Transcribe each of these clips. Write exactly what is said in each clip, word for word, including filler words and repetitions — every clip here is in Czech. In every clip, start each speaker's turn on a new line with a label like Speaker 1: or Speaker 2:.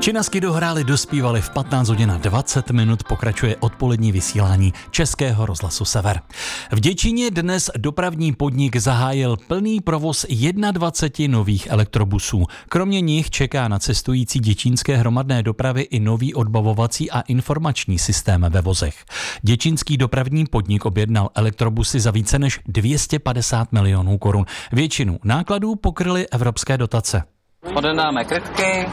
Speaker 1: Činasky dohráli, dospívali v patnáct hodin a dvacet minut, pokračuje odpolední vysílání Českého rozhlasu Sever. V Děčíně dnes dopravní podnik zahájil plný provoz dvacet jedna nových elektrobusů. Kromě nich čeká na cestující děčínské hromadné dopravy i nový odbavovací a informační systém ve vozech. Děčínský dopravní podnik objednal elektrobusy za více než dvě stě padesát milionů korun. Většinu nákladů pokryly evropské dotace.
Speaker 2: Odevnáme krtky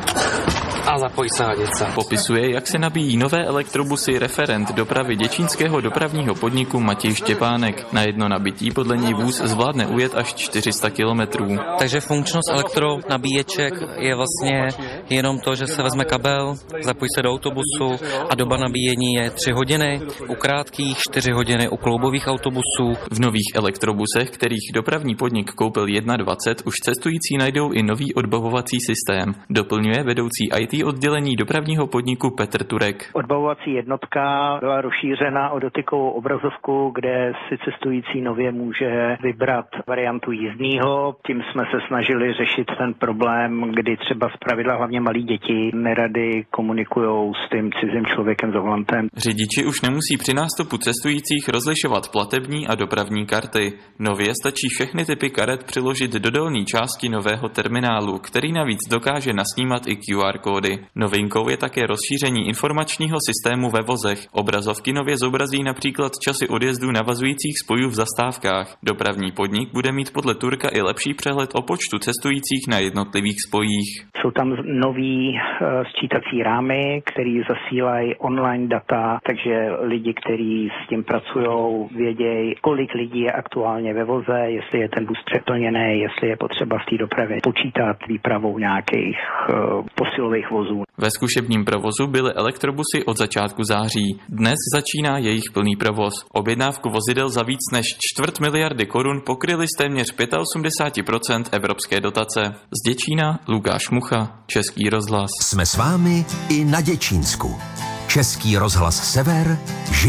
Speaker 2: a zapojí se hadice.
Speaker 3: Popisuje, jak se nabíjí nové elektrobusy referent dopravy děčínského dopravního podniku Matěj Štěpánek. Na jedno nabití podle něj vůz zvládne ujet až čtyři sta kilometrů.
Speaker 2: Takže funkčnost elektronabíječek je vlastně jenom to, že se vezme kabel, zapojí se do autobusu a doba nabíjení je tři hodiny, u krátkých čtyři hodiny u kloubových autobusů.
Speaker 3: V nových elektrobusech, kterých dopravní podnik koupil dvacet jedna, už cestující najdou i nový odbavovací systém. Doplňuje vedoucí í té oddělení dopravního podniku Petr Turek.
Speaker 4: Odbavovací jednotka byla rozšířena o dotykovou obrazovku, kde si cestující nově může vybrat variantu jízdního. Tím jsme se snažili řešit ten problém, kdy třeba zpravidla hlavně malí děti nerady komunikují s tím cizím člověkem za volantem.
Speaker 3: Řidiči už nemusí při nástupu cestujících rozlišovat platební a dopravní karty. Nově stačí všechny typy karet přiložit do dolní části nového terminálu, který navíc dokáže nasnímat i Q R kódy. Novinkou je také rozšíření informačního systému ve vozech. Obrazovky nově zobrazí například časy odjezdů navazujících spojů v zastávkách. Dopravní podnik bude mít podle Turka i lepší přehled o počtu cestujících na jednotlivých spojích.
Speaker 4: Jsou tam nový sčítací rámy, které zasílají online data, takže lidi, kteří s tím pracují, vědějí, kolik lidí je aktuálně ve voze, jestli je ten bus přeplněný, jestli je potřeba v té dopravě počítat výpravou nějakých uh, posilových vozů.
Speaker 3: Ve zkušebním provozu byly elektrobusy od začátku září. Dnes začíná jejich plný provoz. Objednávku vozidel za víc než čtvrt miliardy korun pokryly z téměř osmdesát pět procent evropské dotace. Z Děčína Lukáš Mucha, Český rozhlas.
Speaker 5: Jsme s vámi i na Děčínsku. Český rozhlas Sever žije